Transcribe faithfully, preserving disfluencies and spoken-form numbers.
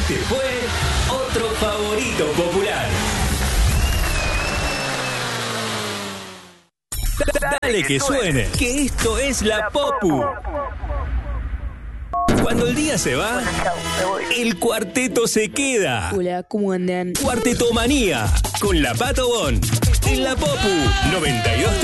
Este fue otro favorito popular. Dale que suene, que esto es la Popu. Cuando el día se va, el cuarteto se queda. Hola, ¿cómo andan? Cuartetomanía con la Pato Bon. En la Popu noventa y dos.